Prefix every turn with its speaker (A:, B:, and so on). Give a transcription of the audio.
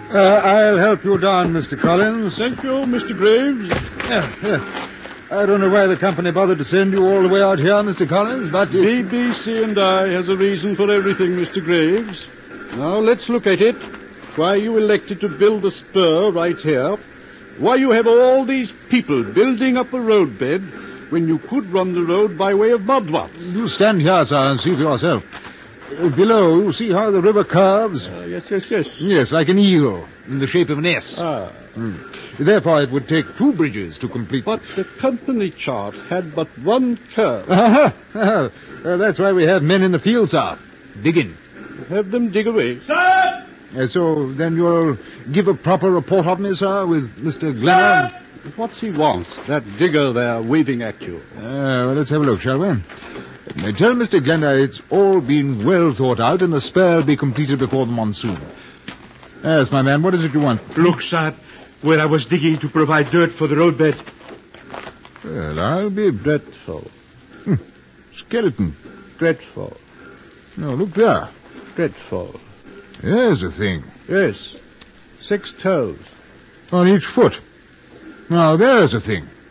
A: I'll help you down, Mr. Collins.
B: Thank you, Mr. Graves.
A: Yeah. I don't know why the company bothered to send you all the way out here, Mr. Collins, but...
B: BBC and I has a reason for everything, Mr. Graves. Now, let's look at it. Why you elected to build the spur right here. Why you have all these people building up a roadbed when you could run the road by way of Mudwat.
A: You stand here, sir, and see for yourself. Below, you see how the river curves?
B: Yes.
A: Yes, like an eagle, in the shape of an S. Therefore, it would take 2 bridges to complete...
B: But the company chart had but 1 curve.
A: That's why we have men in the field, sir, digging.
B: Have them dig away.
C: Sir!
A: So then you'll give a proper report of me, sir, with Mr. Glenner?
B: What's he want, that digger there waving at you?
A: Well, let's have a look, shall we? Tell Mr. Glenner it's all been well thought out and the spur will be completed before the monsoon. Yes, my man, what is it you want?
C: Look, sir, where I was digging to provide dirt for the roadbed.
A: Well, I'll be...
B: Dreadful.
A: Skeleton.
B: Dreadful.
A: No, look there.
B: Dreadful.
A: There's a thing.
B: Yes. 6 toes.
A: On each foot. Now, there's a thing.